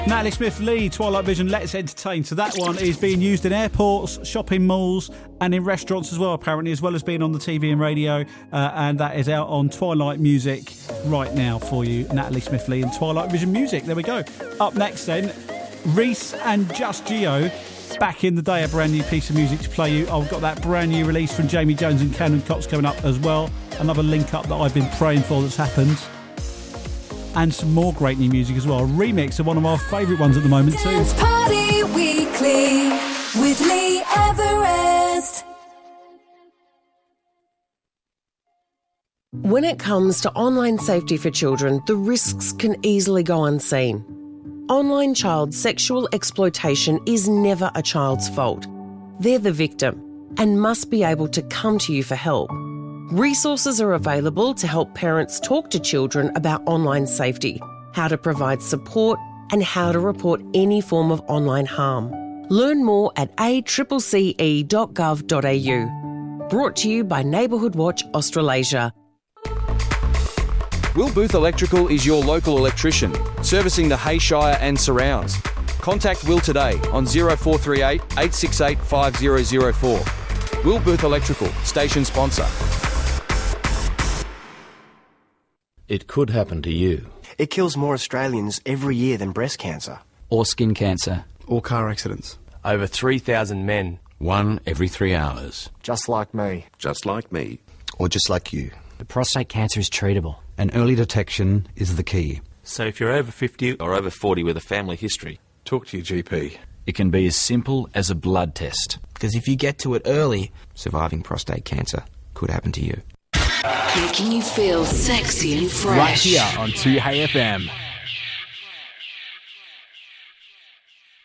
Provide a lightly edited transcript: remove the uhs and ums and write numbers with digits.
Natalie Smith-Lee, Twilight Vision, Let's Entertain. So that one is being used in airports, shopping malls and in restaurants as well, apparently, as well as being on the TV and radio. And that is out on Twilight Music right now for you. Natalie Smith-Lee and Twilight Vision Music. There we go. Up next then, Reese and Just Geo. Back in the day, a brand new piece of music to play you. I've got that brand new release from Jamie Jones and Canon Cox coming up as well. Another link up that I've been praying for that's happened. And some more great new music as well. A remix of one of our favourite ones at the moment too. Dance Party Weekly with Lee Everest. When it comes to online safety for children, the risks can easily go unseen. Online child sexual exploitation is never a child's fault. They're the victim and must be able to come to you for help. Resources are available to help parents talk to children about online safety, how to provide support and how to report any form of online harm. Learn more at accce.gov.au. Brought to you by Neighbourhood Watch Australasia. Will Booth Electrical is your local electrician, servicing the Hayshire and surrounds. Contact Will today on 0438 868 5004. Will Booth Electrical, station sponsor. It could happen to you. It kills more Australians every year than breast cancer. Or skin cancer. Or car accidents. Over 3,000 men. 1 every 3 hours. Just like me. Just like me. Or just like you. The prostate cancer is treatable. And early detection is the key. So if you're over 50 or over 40 with a family history, talk to your GP. It can be as simple as a blood test. Because if you get to it early, surviving prostate cancer could happen to you. Making you feel sexy and fresh. Right here on 2HeyFM.